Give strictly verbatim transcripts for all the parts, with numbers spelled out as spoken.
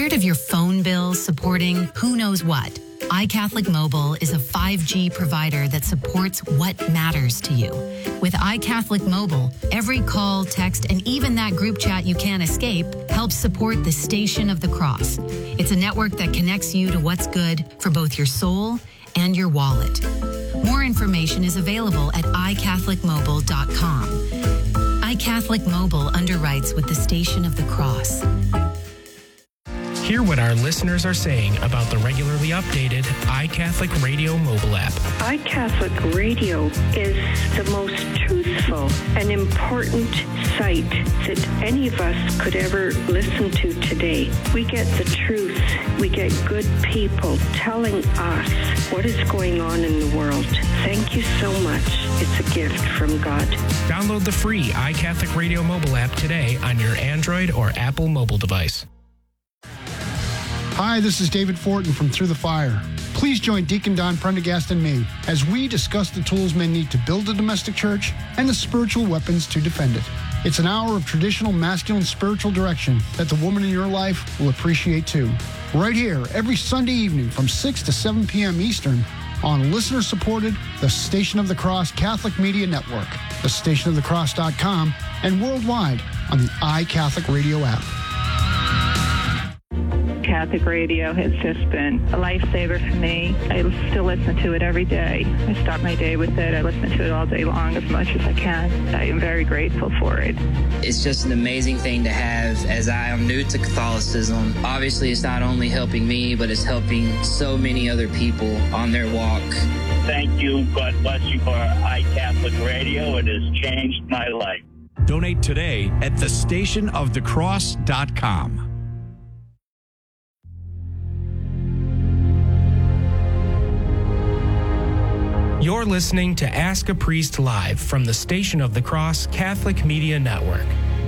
Tired of your phone bills supporting who knows what? iCatholic Mobile is a five G provider that supports what matters to you. With iCatholic Mobile, every call, text, and even that group chat you can't escape helps support the Station of the Cross. It's a network that connects you to what's good for both your soul and your wallet. More information is available at i catholic mobile dot com. iCatholic Mobile underwrites with the Station of the Cross. Hear what our listeners are saying about the regularly updated iCatholic Radio mobile app. iCatholic Radio is the most truthful and important site that any of us could ever listen to today. We get the truth. We get good people telling us what is going on in the world. Thank you so much. It's a gift from God. Download the free iCatholic Radio mobile app today on your Android or Apple mobile device. Hi, this is David Fortin from Through the Fire. Please join Deacon Don Prendergast and me as we discuss the tools men need to build a domestic church and the spiritual weapons to defend it. It's an hour of traditional masculine spiritual direction that the woman in your life will appreciate too. Right here, every Sunday evening from six to seven p.m. Eastern on listener-supported The Station of the Cross Catholic Media Network, the station of the cross dot com, and worldwide on the iCatholic Radio app. Catholic radio has just been a lifesaver for me. I still listen to it every day. I start my day with it. I listen to it all day long as much as I can. I am very grateful for it. It's just an amazing thing to have as I am new to Catholicism. Obviously, it's not only helping me, but it's helping so many other people on their walk. Thank you. God bless you for iCatholic Radio. It has changed my life. Donate today at the station of the cross dot com. You're listening to Ask a Priest Live from the Station of the Cross Catholic Media Network.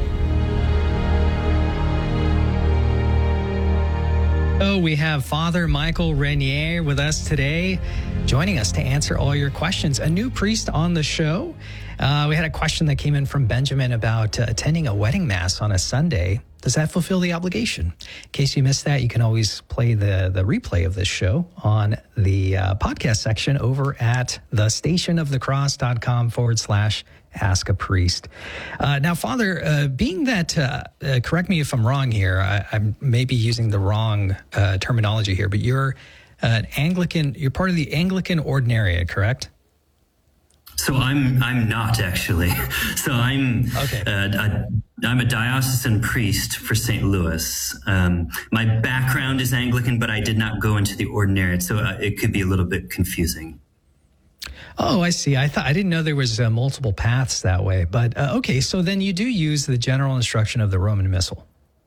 So we have Father Michael Renier with us today, joining us to answer all your questions. A new priest on the show. Uh, we had a question that came in from Benjamin about uh, attending a wedding mass on a Sunday. Does that fulfill the obligation? In case you missed that, you can always play the, the replay of this show on the uh, podcast section over at the station of the cross dot com forward slash ask a priest. Uh, now, Father, uh, being that, uh, uh, correct me if I'm wrong here, I, I'm maybe using the wrong uh, terminology here, but you're an Anglican, you're part of the Anglican Ordinariate, correct? So I'm I'm not actually. So I'm okay. uh, a, I'm a diocesan priest for Saint Louis. Um, my background is Anglican, but I did not go into the ordinariate, so uh, it could be a little bit confusing. Oh, I see. I thought I didn't know there was uh, multiple paths that way. But uh, okay, so then you do use the general instruction of the Roman Missal.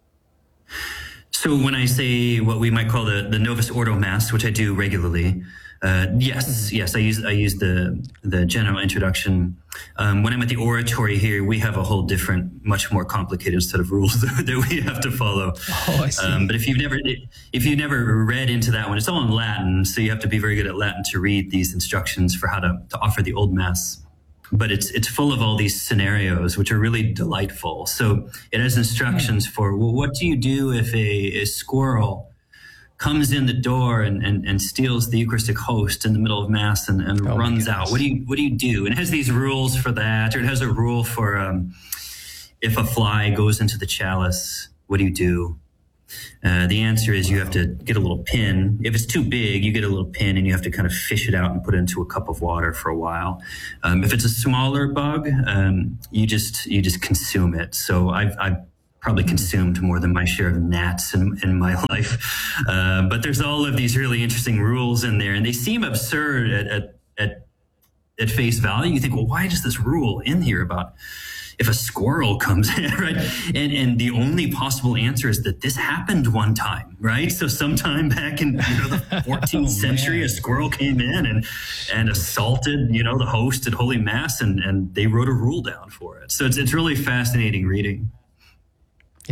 So when I say what we might call the, the Novus Ordo Mass, which I do regularly, uh, yes, yes, I use I use the the general introduction. Um, when I'm at the oratory here, we have a whole different, much more complicated set of rules that, that we have to follow. Oh, I see. Um, but if you've never if you've never read into that one, it's all in Latin, so you have to be very good at Latin to read these instructions for how to, to offer the Old Mass. But it's it's full of all these scenarios, which are really delightful. So it has instructions for, well, what do you do if a, a squirrel comes in the door and, and, and steals the Eucharistic host in the middle of Mass and, and oh runs out? What do you what do you do? And it has these rules for that, or it has a rule for um, if a fly goes into the chalice, what do you do? Uh, the answer is you have to get a little pin. If it's too big, you get a little pin and you have to kind of fish it out and put it into a cup of water for a while. Um, if it's a smaller bug, um, you just you just consume it. So I've, I've probably consumed more than my share of gnats in, in my life. Uh, but there's all of these really interesting rules in there, and they seem absurd at at at, at face value. You think, well, why is this rule in here about if a squirrel comes in, right? And and the only possible answer is that this happened one time, right? So sometime back in you know the fourteenth oh, century, man. a squirrel came in and and assaulted you know the host at Holy Mass, and and they wrote a rule down for it. So it's it's really fascinating reading. Yeah.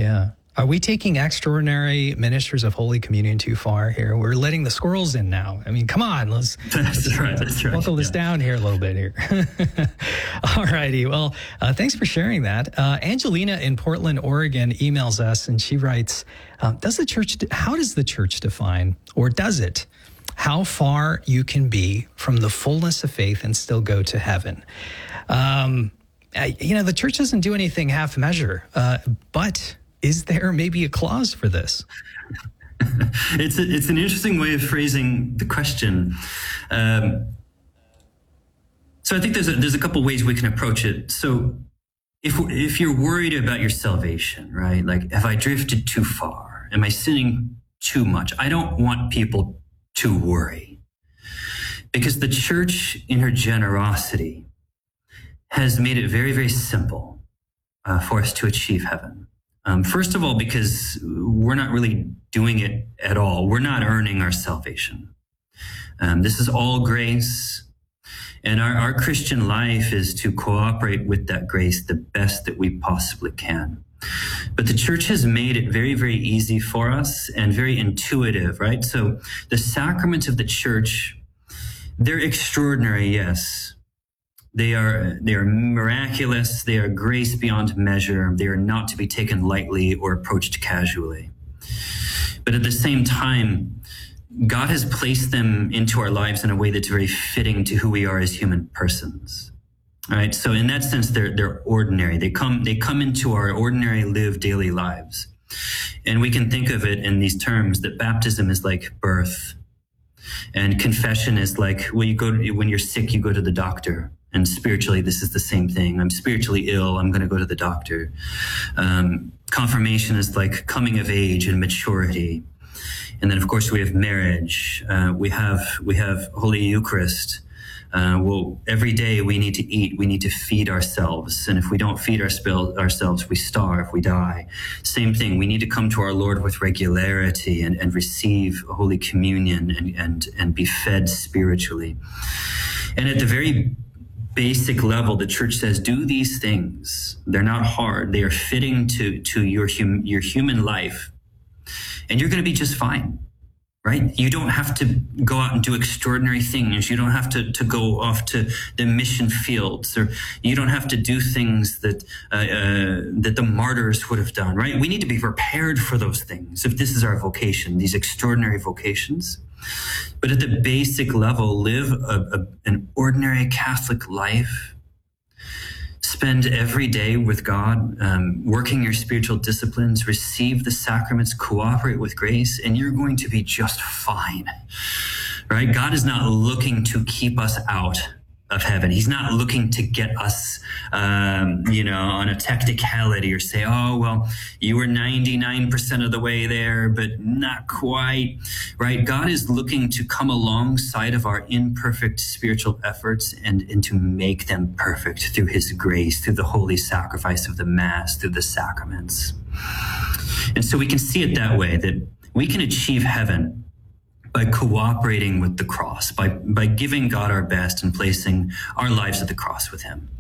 Are we taking extraordinary ministers of Holy Communion too far here? We're letting the squirrels in now. I mean, come on, let's, that's let's right, that's right. buckle this yeah. down here a little bit here. All righty. Well, uh, thanks for sharing that. Uh, Angelina in Portland, Oregon emails us and she writes, um, does the church, how does the church define, or does it, how far you can be from the fullness of faith and still go to heaven? Um, I, you know, the church doesn't do anything half measure, uh, but is there maybe a clause for this? it's a, it's an interesting way of phrasing the question. Um, so I think there's a, there's a couple ways we can approach it. So if if you're worried about your salvation, right? Like, have I drifted too far? Am I sinning too much? I don't want people to worry, because the church, in her generosity, has made it very, very simple uh, for us to achieve heaven. Um, first of all, because we're not really doing it at all. We're not earning our salvation. Um, this is all grace. And our, our Christian life is to cooperate with that grace the best that we possibly can. But the church has made it very, very easy for us and very intuitive, right? So the sacraments of the church, they're extraordinary, yes. They are, they are miraculous. They are grace beyond measure. They are not to be taken lightly or approached casually. But at the same time, God has placed them into our lives in a way that's very fitting to who we are as human persons. All right. So in that sense, they're, they're ordinary. They come, they come into our ordinary lived daily lives. And we can think of it in these terms that baptism is like birth, and confession is like, well, you go to, when you're sick, you go to the doctor. And spiritually, this is the same thing. I'm spiritually ill. I'm going to go to the doctor. Um, confirmation is like coming of age and maturity. And then, of course, we have marriage. Uh, we have we have Holy Eucharist. Uh, well, every day we need to eat. We need to feed ourselves. And if we don't feed our spell, ourselves, we starve, we die. Same thing. We need to come to our Lord with regularity and, and receive Holy Communion and, and, and be fed spiritually. And at the very basic level, the church says, do these things. They're not hard. They are fitting to, to your, hum, your human life. And you're going to be just fine, right? You don't have to go out and do extraordinary things. You don't have to, to go off to the mission fields, or you don't have to do things that, uh, uh, that the martyrs would have done, right? We need to be prepared for those things if this is our vocation, these extraordinary vocations. But at the basic level, live a, a, an ordinary Catholic life. Spend every day with God, um, working your spiritual disciplines, receive the sacraments, cooperate with grace, and you're going to be just fine, right? God is not looking to keep us out of heaven. He's not looking to get us, um, you know, on a technicality or say, oh, well, you were ninety-nine percent of the way there, but not quite, right? God is looking to come alongside of our imperfect spiritual efforts and, and to make them perfect through his grace, through the holy sacrifice of the Mass, through the sacraments. And so we can see it that way, that we can achieve heaven by cooperating with the cross, by, by giving God our best and placing our lives at the cross with him.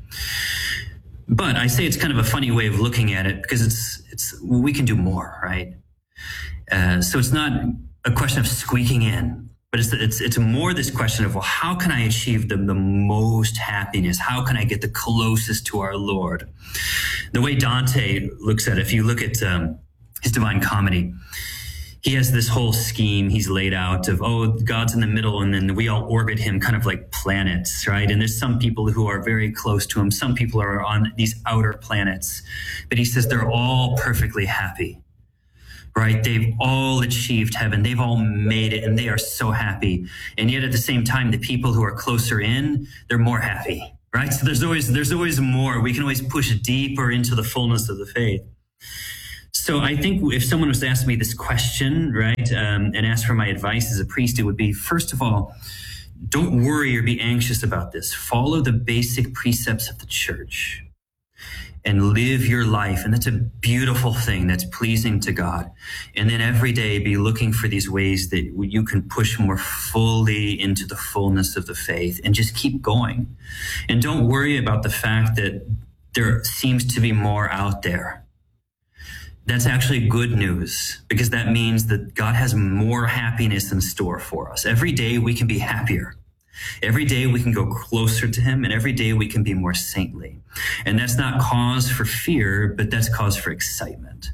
But I say it's kind of a funny way of looking at it, because it's, it's, well, we can do more, right? Uh, so it's not a question of squeaking in, but it's, it's, it's more this question of, well, how can I achieve the, the most happiness? How can I get the closest to our Lord? The way Dante looks at it, if you look at um, his Divine Comedy, he has this whole scheme he's laid out of, oh, God's in the middle, and then we all orbit him kind of like planets, right? And there's some people who are very close to him. Some people are on these outer planets. But he says they're all perfectly happy, right? They've all achieved heaven. They've all made it, and they are so happy. And yet at the same time, the people who are closer in, they're more happy, right? So there's always, there's always more. We can always push deeper into the fullness of the faith. So I think if someone was to ask me this question, right, um, and ask for my advice as a priest, it would be, first of all, don't worry or be anxious about this. Follow the basic precepts of the church and live your life. And that's a beautiful thing that's pleasing to God. And then every day be looking for these ways that you can push more fully into the fullness of the faith, and just keep going. And don't worry about the fact that there seems to be more out there. that's actually good news, because that means that God has more happiness in store for us. Every day we can be happier. Every day we can go closer to him, and every day we can be more saintly. And that's not cause for fear, but that's cause for excitement.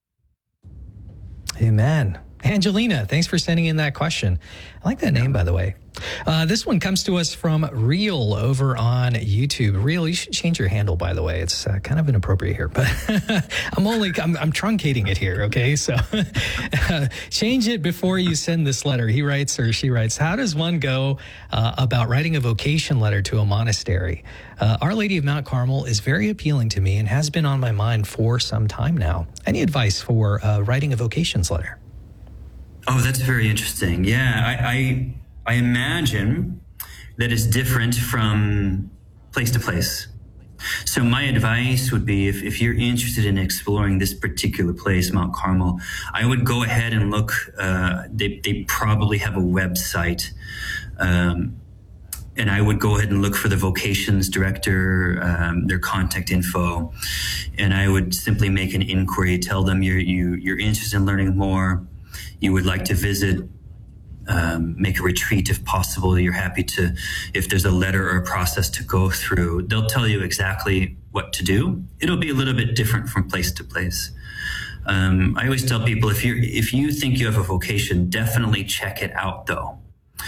Amen. Angelina, thanks for sending in that question. I like that name, by the way. Uh, this one comes to us from Real over on YouTube. Real, you should change your handle, by the way. It's uh, kind of inappropriate here, but I'm only, I'm, I'm truncating it here, okay? So uh, change it before you send this letter. He writes, or she writes, how does one go uh, about writing a vocation letter to a monastery? Uh, Our Lady of Mount Carmel is very appealing to me and has been on my mind for some time now. Any advice for uh, writing a vocations letter? Oh, that's very interesting. Yeah, I, I I imagine that it's different from place to place. So my advice would be, if, if you're interested in exploring this particular place, Mount Carmel, I would go ahead and look. Uh, they, they probably have a website. Um, and I would go ahead and look for the vocations director, um, their contact info. And I would simply make an inquiry, tell them you're, you, you're interested in learning more. You would like to visit, um, make a retreat if possible. You're happy to, if there's a letter or a process to go through, they'll tell you exactly what to do. It'll be a little bit different from place to place. Um, I always tell people, if you're, if you think you have a vocation, definitely check it out though.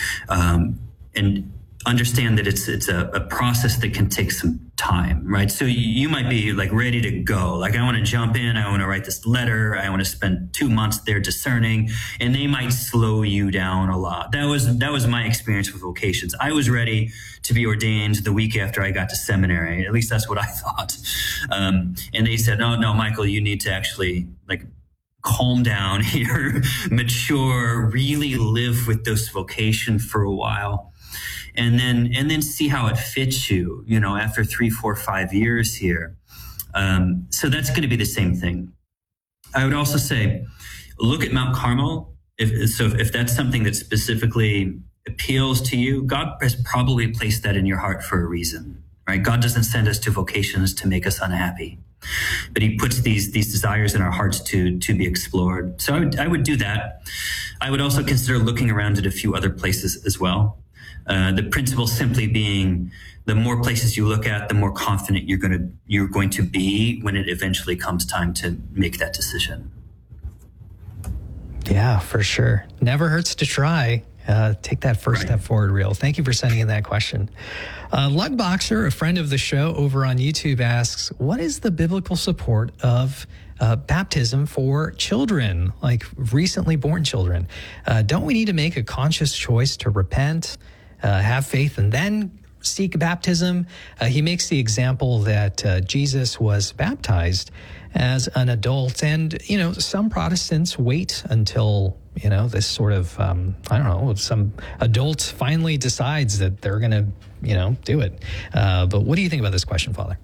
Um, and understand that it's it's a, a process that can take some time, right? So you, you might be like ready to go. Like, I want to jump in. I want to write this letter. I want to spend two months there discerning, and they might slow you down a lot. That was that was my experience with vocations. I was ready to be ordained the week after I got to seminary. At least that's what I thought. Um, and they said, "No, no, Michael, you need to actually like calm down here, mature, really live with this vocation for a while." And then, and then see how it fits you, you know, after three, four, five years here. Um, so that's going to be the same thing. I would also say, look at Mount Carmel. If, so if that's something that specifically appeals to you, God has probably placed that in your heart for a reason, right? God doesn't send us to vocations to make us unhappy, but he puts these, these desires in our hearts to, to be explored. So I would, I would do that. I would also consider looking around at a few other places as well. Uh, the principle simply being, the more places you look at, the more confident you're going to you're going to be when it eventually comes time to make that decision. Yeah, for sure. Never hurts to try. Uh, take that first Right. step forward, Real. Thank you for sending in that question. Uh, Lugboxer, a friend of the show over on YouTube, asks, what is the biblical support of uh, baptism for children, like recently born children? Uh, don't we need to make a conscious choice to repent, uh, have faith, and then seek baptism? Uh, he makes the example that uh, Jesus was baptized as an adult, and, you know, some Protestants wait until, you know, this sort of, um, I don't know, some adult finally decides that they're going to, you know, do it. Uh, but what do you think about this question, Father?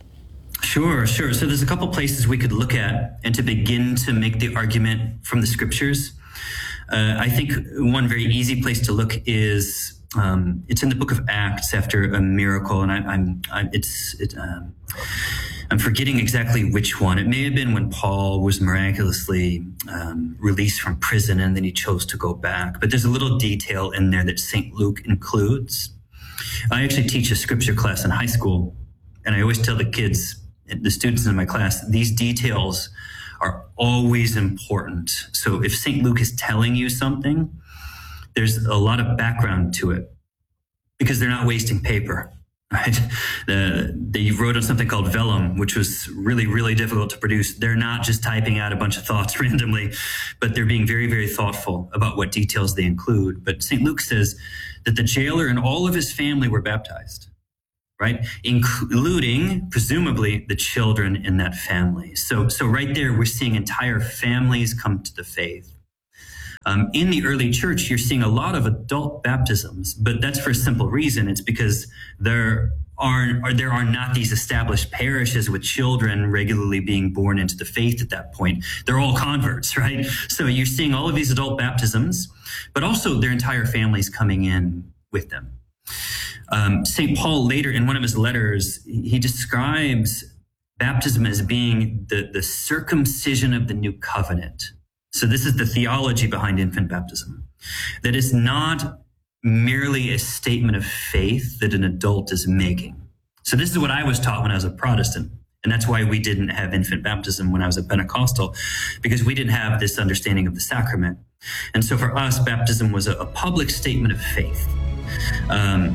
Sure, sure. So there's a couple places we could look at and to begin to make the argument from the scriptures. Uh, I think one very easy place to look is um, it's in the book of Acts after a miracle, and I, I'm, I'm it's it, um, I'm forgetting exactly which one. It may have been when Paul was miraculously um, released from prison, and then he chose to go back. But there's a little detail in there that Saint Luke includes. I actually teach a scripture class in high school, and I always tell the kids, the students in my class, these details are always important. So if Saint Luke is telling you something, there's a lot of background to it, because they're not wasting paper, right? The, they wrote on something called vellum, which was really, really difficult to produce. They're not just typing out a bunch of thoughts randomly, but they're being very, very thoughtful about what details they include. But Saint Luke says that the jailer and all of his family were baptized, right? Including, presumably, the children in that family. So, so right there, we're seeing entire families come to the faith. Um, in the early church, you're seeing a lot of adult baptisms, but that's for a simple reason. It's because there are, are there are not these established parishes with children regularly being born into the faith at that point. They're all converts, right? So you're seeing all of these adult baptisms, but also their entire families coming in with them. Um, Saint Paul later in one of his letters, he describes baptism as being the, the circumcision of the new covenant. So this is the theology behind infant baptism, that it's not merely a statement of faith that an adult is making. So this is what I was taught when I was a Protestant. And that's why we didn't have infant baptism when I was a Pentecostal, because we didn't have this understanding of the sacrament. And so for us, baptism was a, a public statement of faith. Um,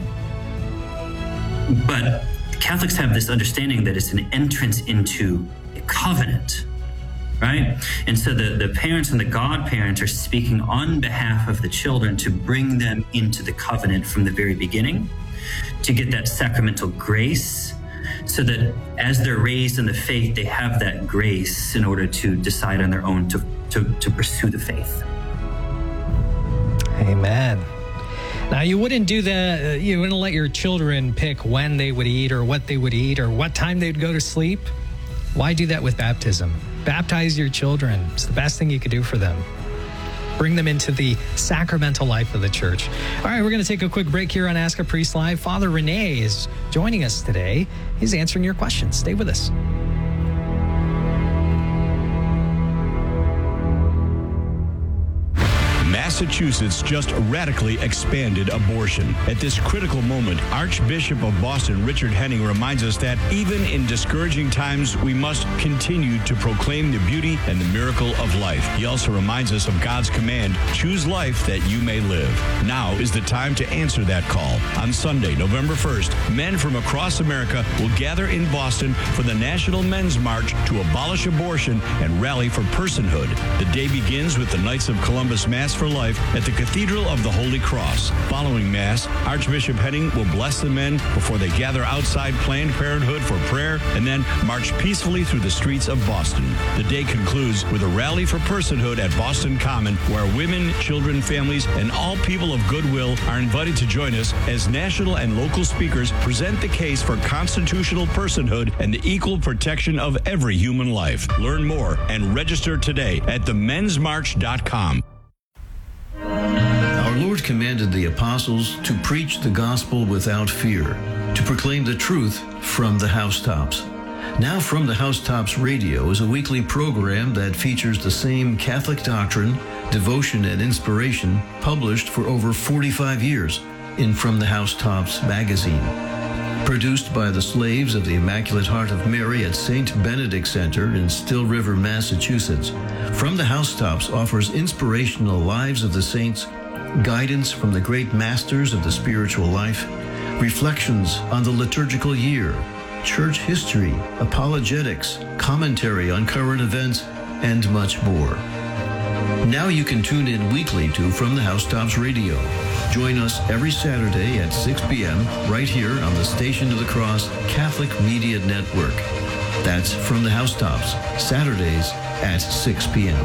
but Catholics have this understanding that it's an entrance into a covenant, right? And so the, the parents and the godparents are speaking on behalf of the children to bring them into the covenant from the very beginning, to get that sacramental grace, so that as they're raised in the faith, they have that grace in order to decide on their own to, to, to pursue the faith. Amen. Now, you wouldn't do that, you wouldn't let your children pick when they would eat or what they would eat or what time they'd go to sleep. Why do that with baptism? Baptize your children. It's the best thing you could do for them. Bring them into the sacramental life of the church. All right, we're going to take a quick break here on Ask a Priest Live. Father Rene is joining us today. He's answering your questions. Stay with us. Massachusetts just radically expanded abortion. At this critical moment, Archbishop of Boston, Richard Henning, reminds us that even in discouraging times, we must continue to proclaim the beauty and the miracle of life. He also reminds us of God's command, choose life that you may live. Now is the time to answer that call. On Sunday, November first, men from across America will gather in Boston for the National Men's March to abolish abortion and rally for personhood. The day begins with the Knights of Columbus Mass for Life at the Cathedral of the Holy Cross. Following Mass, Archbishop Henning will bless the men before they gather outside Planned Parenthood for prayer and then march peacefully through the streets of Boston. The day concludes with a rally for personhood at Boston Common, where women, children, families, and all people of goodwill are invited to join us as national and local speakers present the case for constitutional personhood and the equal protection of every human life. Learn more and register today at the mens march dot com. Our Lord commanded the apostles to preach the gospel without fear, to proclaim the truth from the housetops. Now From the Housetops Radio is a weekly program that features the same Catholic doctrine, devotion, and inspiration published for over forty-five years in From the Housetops magazine. Produced by the slaves of the Immaculate Heart of Mary at Saint Benedict Center in Still River, Massachusetts, From the Housetops offers inspirational lives of the saints, guidance from the great masters of the spiritual life, reflections on the liturgical year, church history, apologetics, commentary on current events, and much more. Now you can tune in weekly to From the Housetops Radio. Join us every Saturday at six p.m. right here on the Station of the Cross Catholic Media Network. That's From the Housetops, Saturdays at six p.m.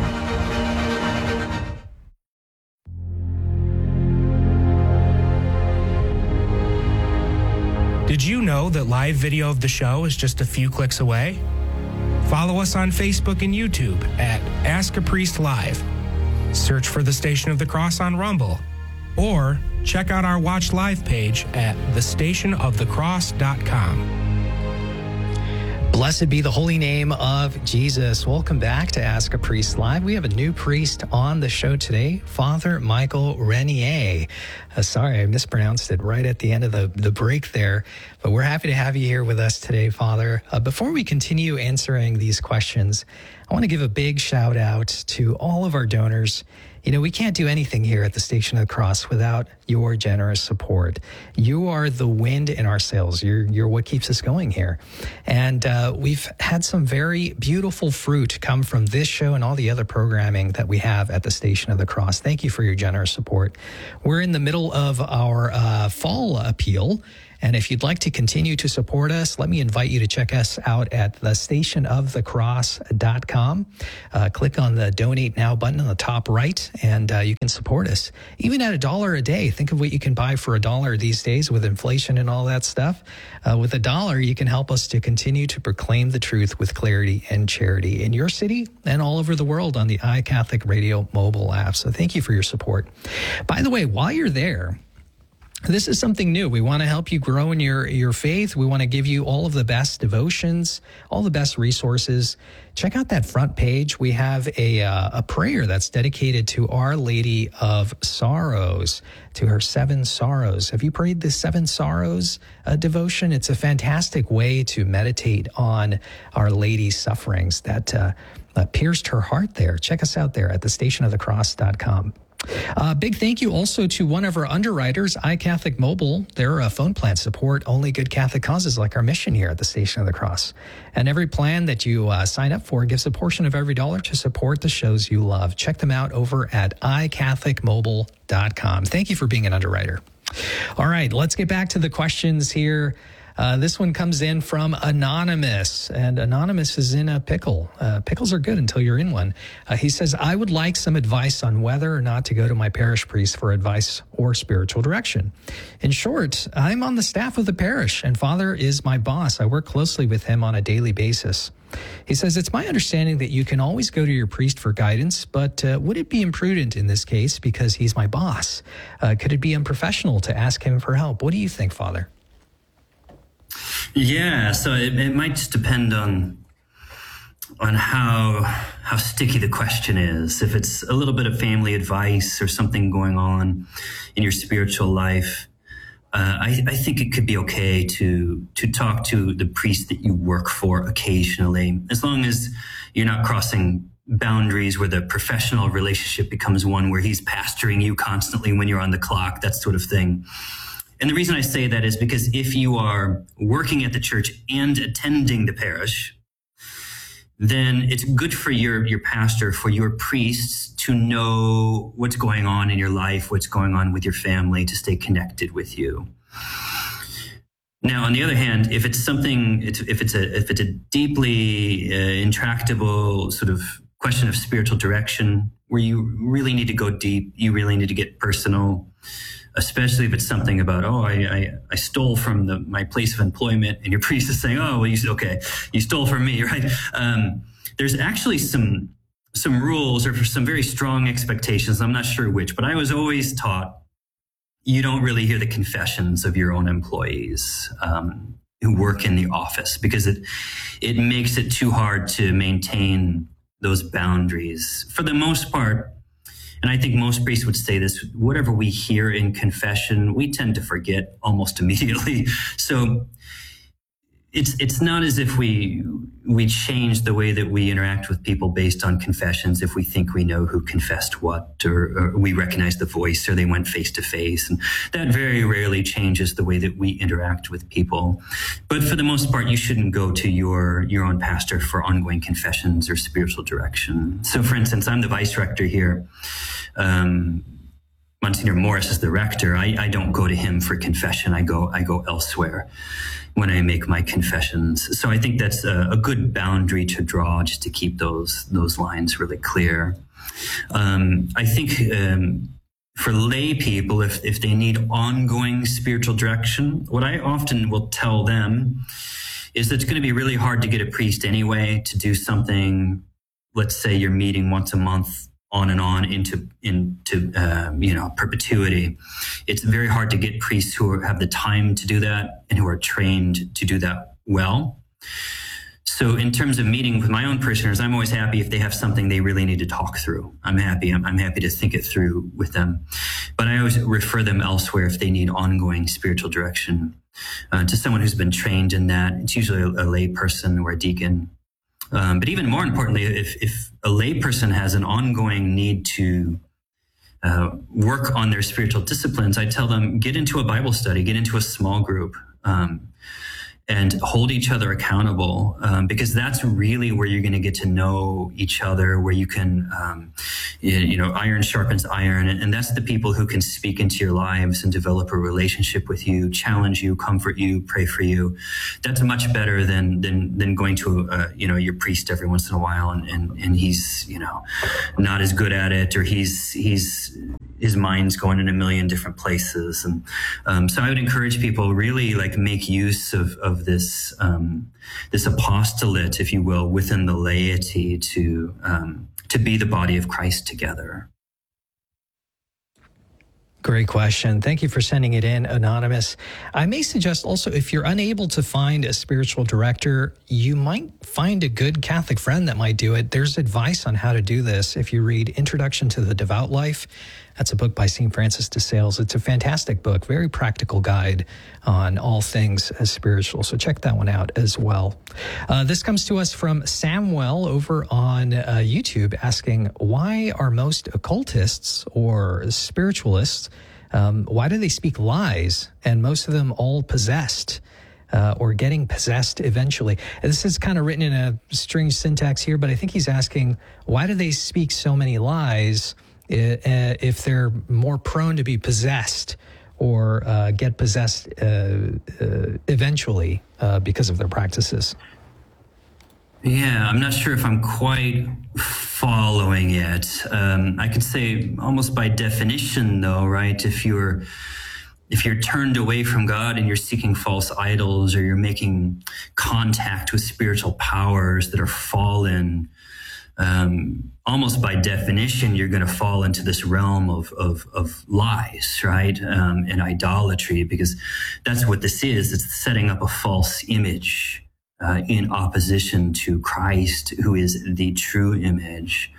Did you know that live video of the show is just a few clicks away? Follow us on Facebook and YouTube at Ask a Priest Live. Search for the Station of the Cross on Rumble. Or check out our Watch Live page at the station of the cross dot com. Blessed be the holy name of Jesus. Welcome back to Ask a Priest Live. We have a new priest on the show today, Father Michael Renier. Uh, sorry, I mispronounced it right at the end of the, the break there, but we're happy to have you here with us today, Father. Uh, before we continue answering these questions, I want to give a big shout out to all of our donors. You know, we can't do anything here at the Station of the Cross without your generous support. You are the wind in our sails. You're, you're what keeps us going here. And uh, we've had some very beautiful fruit come from this show and all the other programming that we have at the Station of the Cross. Thank you for your generous support. We're in the middle of our uh, fall appeal. And if you'd like to continue to support us, let me invite you to check us out at the station of the cross dot com. Uh, click on the Donate Now button on the top right, and uh, you can support us. Even at a dollar a day, think of what you can buy for a dollar these days with inflation and all that stuff. Uh, with a dollar, you can help us to continue to proclaim the truth with clarity and charity in your city and all over the world on the iCatholic Radio mobile app. So thank you for your support. By the way, while you're there, This is something new. We want to help you grow in your, your faith. We want to give you all of the best devotions, all the best resources. Check out that front page. We have a, uh, a prayer that's dedicated to Our Lady of Sorrows, to her seven sorrows. Have you prayed the seven sorrows uh, devotion? It's a fantastic way to meditate on Our Lady's sufferings that uh, uh, pierced her heart there. Check us out there at the station of the cross dot com. Uh, big thank you also to one of our underwriters, iCatholic Mobile. Their uh, phone plan support only good Catholic causes like our mission here at the Station of the Cross. And every plan that you uh, sign up for gives a portion of every dollar to support the shows you love. Check them out over at i catholic mobile dot com. Thank you for being an underwriter. All right, let's get back to the questions here. Uh, this one comes in from Anonymous, and Anonymous is in a pickle. Uh, pickles are good until you're in one. Uh, he says, I would like some advice on whether or not to go to my parish priest for advice or spiritual direction. In short, I'm on the staff of the parish, and Father is my boss. I work closely with him on a daily basis. He says, it's my understanding that you can always go to your priest for guidance, but uh, would it be imprudent in this case because he's my boss? Uh, could it be unprofessional to ask him for help? What do you think, Father? Yeah, so it, it might just depend on on how how sticky the question is. If it's a little bit of family advice or something going on in your spiritual life, uh, I, I think it could be okay to to talk to the priest that you work for occasionally, as long as you're not crossing boundaries where the professional relationship becomes one where he's pastoring you constantly when you're on the clock, that sort of thing. And the reason I say that is because if you are working at the church and attending the parish, then it's good for your, your pastor, for your priests to know what's going on in your life, what's going on with your family, to stay connected with you. Now, on the other hand, if it's something, if it's a, if it's a deeply uh, intractable sort of question of spiritual direction where you really need to go deep, you really need to get personal, especially if it's something about, oh, I, I, I stole from the, my place of employment, and your priest is saying, oh, well, you okay, you stole from me, right? Um, there's actually some some rules or some very strong expectations. I'm not sure which, but I was always taught you don't really hear the confessions of your own employees um, who work in the office, because it it makes it too hard to maintain those boundaries. For the most part, and I think most priests would say this, whatever we hear in confession, we tend to forget almost immediately. So it's it's not as if we we change the way that we interact with people based on confessions if we think we know who confessed what, or, or we recognize the voice, or they went face to face. And that very rarely changes the way that we interact with people. But for the most part, you shouldn't go to your, your own pastor for ongoing confessions or spiritual direction. So for instance, I'm the vice rector here. Um, Monsignor Morris is the rector. I, I don't go to him for confession. I go I go elsewhere when I make my confessions. So I think that's a, a good boundary to draw, just to keep those those lines really clear. Um, I think um, for lay people, if if they need ongoing spiritual direction, what I often will tell them is that it's going to be really hard to get a priest anyway to do something. Let's say you're meeting once a month, on and on into into um, you know perpetuity. It's very hard to get priests who are, have the time to do that and who are trained to do that well. So in terms of meeting with my own parishioners, I'm always happy if they have something they really need to talk through. I'm happy. I'm, I'm happy to think it through with them. But I always refer them elsewhere if they need ongoing spiritual direction uh, to someone who's been trained in that. It's usually a, a lay person or a deacon. Um, but even more importantly, if, if a layperson has an ongoing need to uh, work on their spiritual disciplines, I tell them, get into a Bible study, get into a small group, um, and hold each other accountable, um, because that's really where you're going to get to know each other, where you can, um, you, you know, iron sharpens iron. And, and that's the people who can speak into your lives and develop a relationship with you, challenge you, comfort you, pray for you. That's much better than than than going to, uh, you know, your priest every once in a while, and, and, and he's, you know, not as good at it, or he's he's his mind's going in a million different places. And um, so I would encourage people really like make use of, of this um, this apostolate, if you will, within the laity to um, to be the body of Christ together. Great question. Thank you for sending it in, Anonymous. I may suggest also, if you're unable to find a spiritual director, you might find a good Catholic friend that might do it. There's advice on how to do this. If you read Introduction to the Devout Life, that's a book by Saint Francis de Sales. It's a fantastic book, very practical guide on all things spiritual. So check that one out as well. Uh, this comes to us from Samuel over on uh, YouTube asking, why are most occultists or spiritualists, um, why do they speak lies and most of them all possessed? Uh, or getting possessed eventually. This is kind of written in a strange syntax here, but I think he's asking, why do they speak so many lies uh, if they're more prone to be possessed or uh, get possessed uh, uh, eventually uh, because of their practices? Yeah, I'm not sure if I'm quite following it. Um, I could say almost by definition, though, right? If you're If you're turned away from God and you're seeking false idols, or you're making contact with spiritual powers that are fallen, um, almost by definition, you're going to fall into this realm of of, of lies, right, um, and idolatry, because that's what this is. It's setting up a false image uh, in opposition to Christ, who is the true image.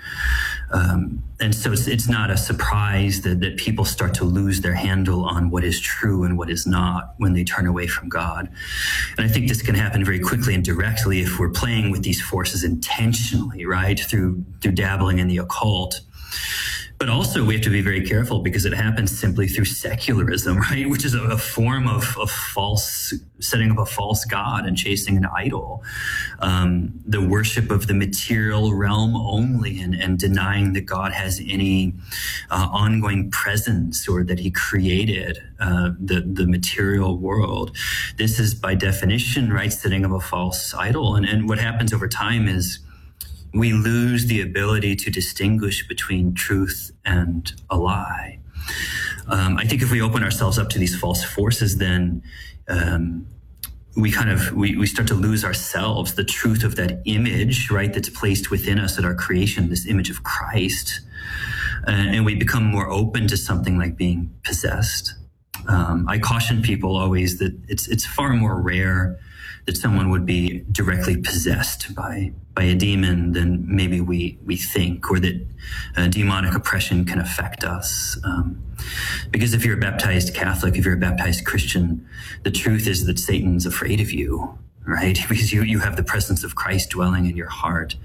Um, and so it's, it's not a surprise that, that people start to lose their handle on what is true and what is not when they turn away from God. And I think this can happen very quickly and directly if we're playing with these forces intentionally, right, through, through dabbling in the occult. But also we have to be very careful because it happens simply through secularism, right? Which is a, a form of, of false, setting up a false God and chasing an idol. Um, the worship of the material realm only, and, and denying that God has any uh, ongoing presence or that he created uh, the, the material world. This is by definition, right, setting up a false idol. And, and what happens over time is we lose the ability to distinguish between truth and a lie. Um, I think if we open ourselves up to these false forces, then um, we kind of, we, we start to lose ourselves, the truth of that image, right, that's placed within us at our creation, this image of Christ. Uh, and we become more open to something like being possessed. Um, I caution people always that it's it's far more rare that someone would be directly possessed by by a demon than maybe we we think, or that uh, demonic oppression can affect us. Um, because if you're a baptized Catholic, if you're a baptized Christian, the truth is that Satan's afraid of you, right? Because you you have the presence of Christ dwelling in your heart,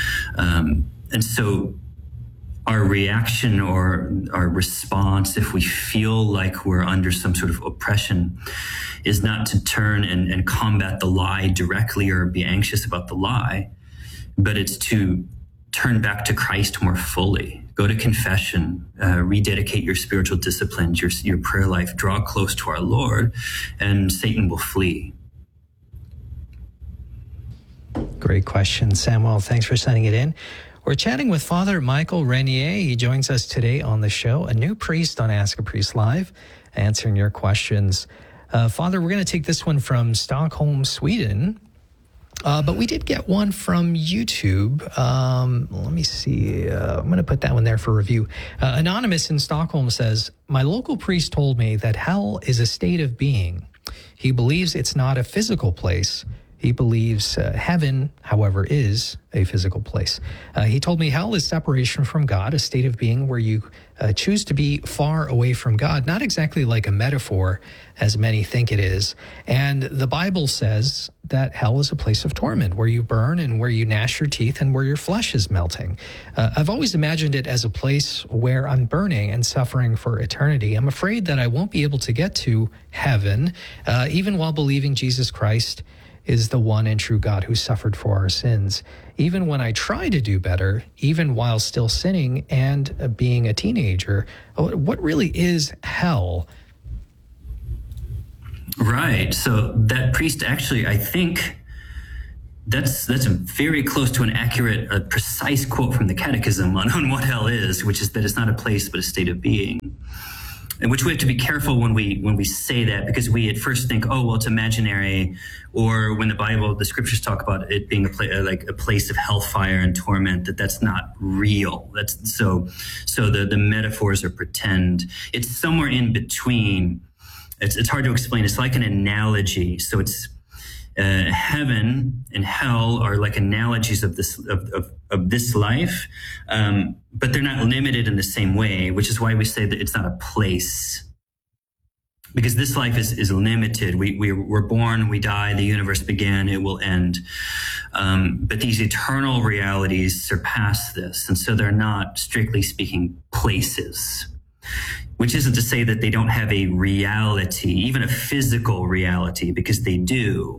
um, and so our reaction or our response, if we feel like we're under some sort of oppression, is not to turn and, and combat the lie directly or be anxious about the lie, but it's to turn back to Christ more fully. Go to confession, uh, rededicate your spiritual disciplines, your, your prayer life, draw close to our Lord, and Satan will flee. Great question, Samuel. Thanks for sending it in. We're chatting with Father Michael Renier. He joins us today on the show, a new priest on Ask a Priest Live, answering your questions. Uh, Father, we're going to take this one from Stockholm, Sweden, uh, but we did get one from YouTube. Um, let me see. Uh, I'm going to put that one there for review. Uh, Anonymous in Stockholm says, my local priest told me that hell is a state of being. He believes it's not a physical place. He believes uh, heaven, however, is a physical place. Uh, he told me hell is separation from God, a state of being where you uh, choose to be far away from God, not exactly like a metaphor, as many think it is. And the Bible says that hell is a place of torment, where you burn and where you gnash your teeth and where your flesh is melting. Uh, I've always imagined it as a place where I'm burning and suffering for eternity. I'm afraid that I won't be able to get to heaven, uh, even while believing Jesus Christ is the one and true God who suffered for our sins. Even when I try to do better, even while still sinning and uh, being a teenager, what really is hell? Right. So that priest actually, I think that's that's very close to an accurate, a precise quote from the Catechism on, on what hell is, which is that it's not a place but a state of being. and which we have to be careful when we when we say that, because we at first think, oh, well, it's imaginary, or when the Bible, the scriptures talk about it being a pla- like a place of hellfire and torment, that that's not real. That's so so the the metaphors are pretend. It's somewhere in between. It's it's hard to explain. It's like an analogy. So it's uh, heaven and hell are like analogies of this of of, of this life, um, but they're not limited in the same way. Which is why we say that it's not a place, because this life is is limited. We we we're born, we die, the universe began, it will end. Um, but these eternal realities surpass this, and so they're not, strictly speaking, places. Which isn't to say that they don't have a reality, even a physical reality, because they do.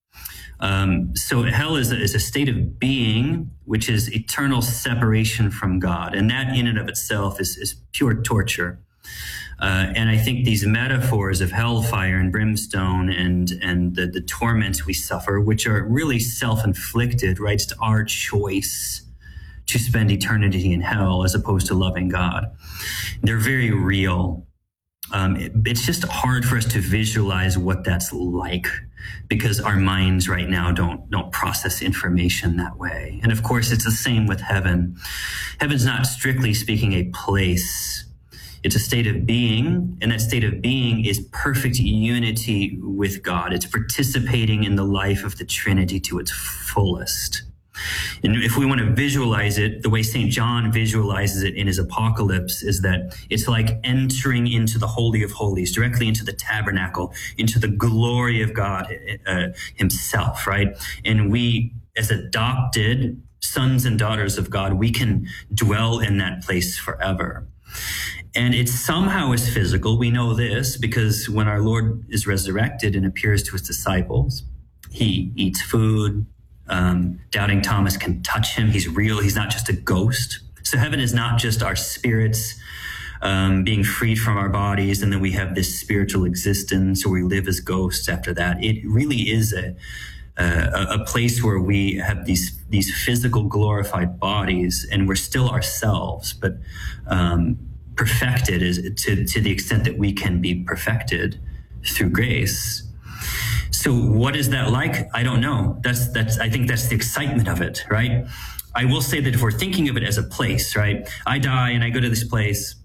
Um, so hell is a, is a state of being, which is eternal separation from God. And that in and of itself is, is pure torture. Uh, and I think these metaphors of hellfire and brimstone and, and the, the torments we suffer, which are really self-inflicted, right? It's our choice to spend eternity in hell as opposed to loving God. They're very real. Um, it, it's just hard for us to visualize what that's like, because our minds right now don't don't process information that way. And of course, it's the same with heaven. Heaven's not, strictly speaking, a place. It's a state of being, and that state of being is perfect unity with God. It's participating in the life of the Trinity to its fullest. And if we want to visualize it, the way Saint John visualizes it in his Apocalypse is that it's like entering into the Holy of Holies, directly into the tabernacle, into the glory of God uh, himself, right? And we, as adopted sons and daughters of God, we can dwell in that place forever. And it somehow is physical. We know this because when our Lord is resurrected and appears to his disciples, he eats food. Um, doubting Thomas can touch him. He's real. He's not just a ghost. So heaven is not just our spirits um, being freed from our bodies, and then we have this spiritual existence, or we live as ghosts after that. It really is a a, a place where we have these these physical glorified bodies, and we're still ourselves, but um, perfected is to to the extent that we can be perfected through grace. So what is that like? I don't know. That's, that's, I think that's the excitement of it, right? I will say that if we're thinking of it as a place, right? I die and I go to this place.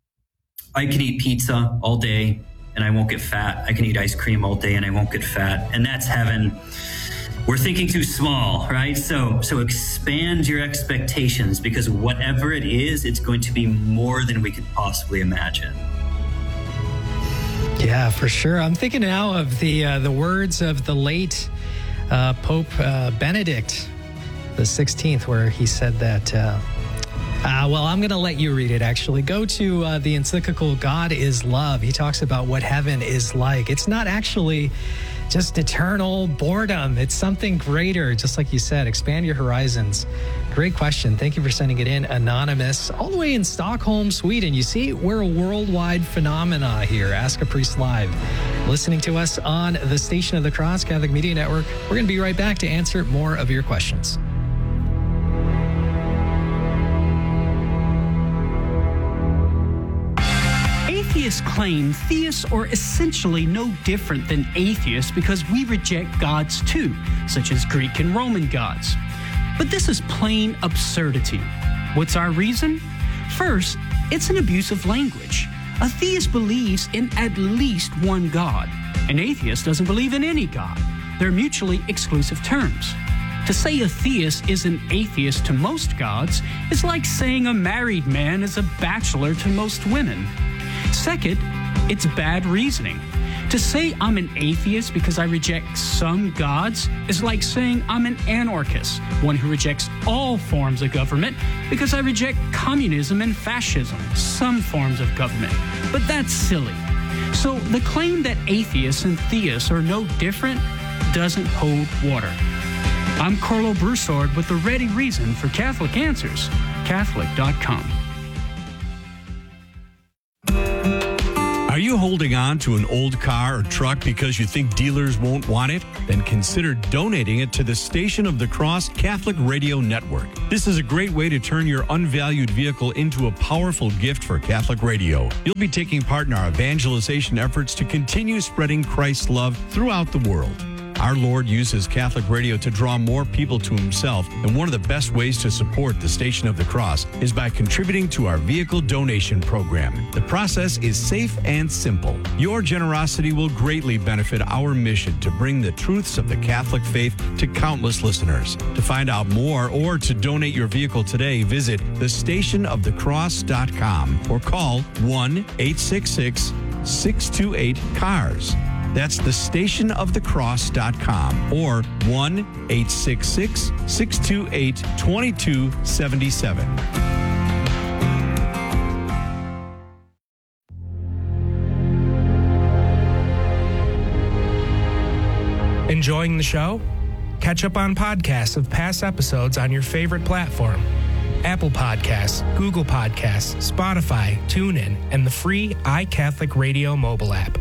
I can eat pizza all day and I won't get fat. I can eat ice cream all day and I won't get fat. And that's heaven. We're thinking too small, right? So, so expand your expectations, because whatever it is, it's going to be more than we could possibly imagine. Yeah, for sure. I'm thinking now of the uh, the words of the late uh, Pope uh, Benedict the sixteenth, where he said that, uh, uh, well, I'm going to let you read it, actually. Go to uh, the encyclical God is Love. He talks about what heaven is like. It's not actually just eternal boredom. It's something greater, just like you said. Expand your horizons. Great question. Thank you for sending it in, Anonymous. All the way in Stockholm, Sweden. You see, we're a worldwide phenomena here. Ask a Priest Live. Listening to us on the Station of the Cross Catholic Media Network. We're going to be right back to answer more of your questions. Atheists claim theists are essentially no different than atheists because we reject gods too, such as Greek and Roman gods. But this is plain absurdity. What's our reason? First, it's an abuse of language. A theist believes in at least one God. An atheist doesn't believe in any God. They're mutually exclusive terms. To say a theist is an atheist to most gods is like saying a married man is a bachelor to most women. Second, it's bad reasoning. To say I'm an atheist because I reject some gods is like saying I'm an anarchist, one who rejects all forms of government because I reject communism and fascism, some forms of government. But that's silly. So the claim that atheists and theists are no different doesn't hold water. I'm Carlo Broussard with the ready reason for Catholic Answers, Catholic dot com. Are you holding on to an old car or truck because you think dealers won't want it? Then consider donating it to the Station of the Cross Catholic Radio Network. This is a great way to turn your unvalued vehicle into a powerful gift for Catholic radio. You'll be taking part in our evangelization efforts to continue spreading Christ's love throughout the world. Our Lord uses Catholic radio to draw more people to himself, and one of the best ways to support the Station of the Cross is by contributing to our vehicle donation program. The process is safe and simple. Your generosity will greatly benefit our mission to bring the truths of the Catholic faith to countless listeners. To find out more or to donate your vehicle today, visit the station of the cross dot com or call one eight six six, six two eight, C A R S. That's the station of the cross dot com or one eight six six, six two eight, two two seven seven. Enjoying the show? Catch up on podcasts of past episodes on your favorite platform. Apple Podcasts, Google Podcasts, Spotify, TuneIn, and the free iCatholic Radio mobile app.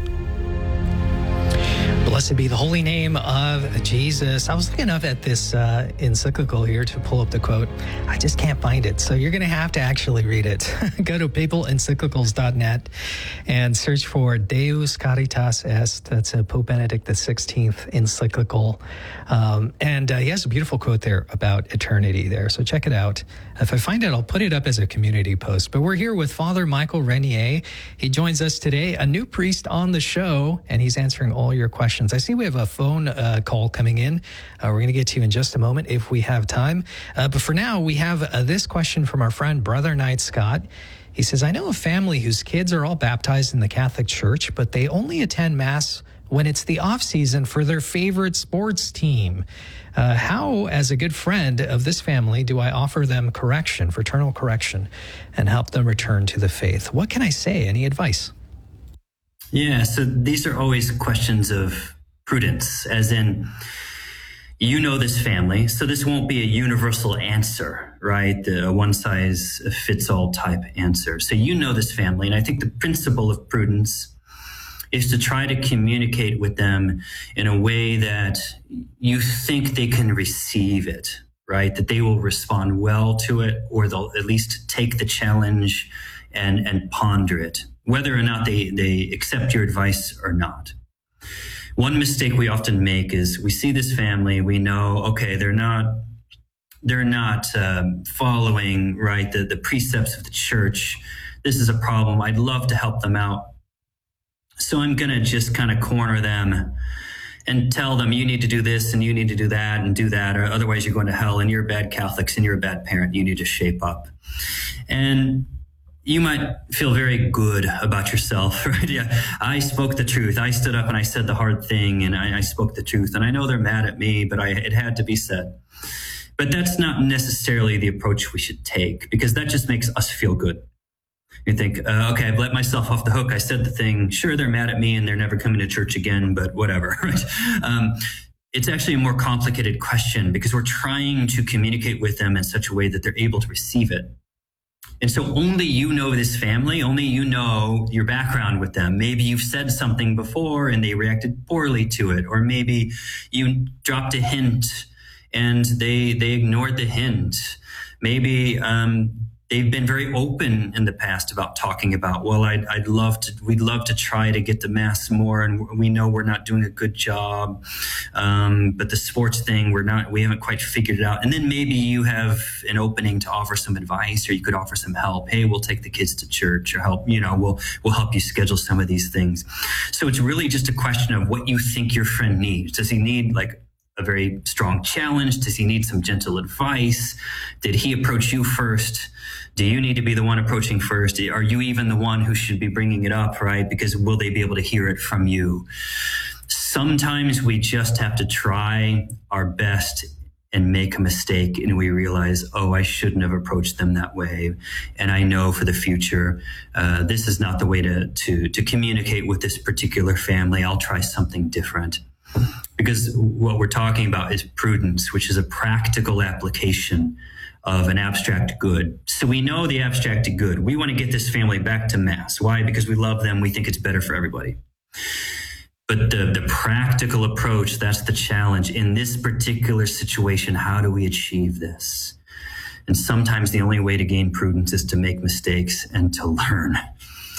Blessed be the holy name of Jesus. I was looking up at this uh, encyclical here to pull up the quote. I just can't find it. So you're going to have to actually read it. Go to papal encyclicals dot net and search for Deus Caritas Est. That's a Pope Benedict the sixteenth encyclical. Um, and uh, he has a beautiful quote there about eternity there. So check it out. If I find it, I'll put it up as a community post. But we're here with Father Michael Renier. He joins us today, a new priest on the show, and he's answering all your questions. I see we have a phone uh, call coming in. Uh, we're going to get to you in just a moment if we have time. Uh, but for now, we have uh, this question from our friend Brother Knight Scott. He says, I know a family whose kids are all baptized in the Catholic Church, but they only attend Mass when it's the off season for their favorite sports team. Uh, how, as a good friend of this family, do I offer them correction, fraternal correction, and help them return to the faith? What can I say? Any advice? Yeah, so these are always questions of prudence, as in, you know this family, so this won't be a universal answer, right? The one-size-fits-all type answer. So you know this family, and I think the principle of prudence is to try to communicate with them in a way that you think they can receive it, right? That they will respond well to it, or they'll at least take the challenge and, and ponder it, whether or not they, they accept your advice or not. One mistake we often make is we see this family, we know, okay, they're not, they're not um, following, right, the, the precepts of the church. This is a problem. I'd love to help them out. So I'm going to just kind of corner them and tell them, you need to do this and you need to do that and do that, or otherwise you're going to hell and you're bad Catholics and you're a bad parent. You need to shape up. And you might feel very good about yourself, right? Yeah, I spoke the truth. I stood up and I said the hard thing, and I, I spoke the truth. And I know they're mad at me, but I, it had to be said. But that's not necessarily the approach we should take, because that just makes us feel good. You think, uh, okay, I've let myself off the hook. I said the thing. Sure, they're mad at me and they're never coming to church again, but whatever, right? Um, it's actually a more complicated question, because we're trying to communicate with them in such a way that they're able to receive it. And so only you know this family, only you know your background with them. Maybe you've said something before and they reacted poorly to it, or maybe you dropped a hint and they they ignored the hint. Maybe um, they've been very open in the past about talking about, well, I'd, I'd love to, we'd love to try to get to Mass more, and we know we're not doing a good job. Um, but the sports thing, we're not, we haven't quite figured it out. And then maybe you have an opening to offer some advice, or you could offer some help. Hey, we'll take the kids to church, or help, you know, we'll, we'll help you schedule some of these things. So it's really just a question of what you think your friend needs. Does he need like a very strong challenge? Does he need some gentle advice? Did he approach you first? Do you need to be the one approaching first? Are you even the one who should be bringing it up, right? Because will they be able to hear it from you? Sometimes we just have to try our best and make a mistake, and we realize, oh, I shouldn't have approached them that way. And I know for the future, uh, this is not the way to, to, to communicate with this particular family. I'll try something different. Because what we're talking about is prudence, which is a practical application of an abstract good. So we know the abstract good. We want to get this family back to Mass. Why? Because we love them. We think it's better for everybody. But the, the practical approach, that's the challenge. In this particular situation, how do we achieve this? And sometimes the only way to gain prudence is to make mistakes and to learn.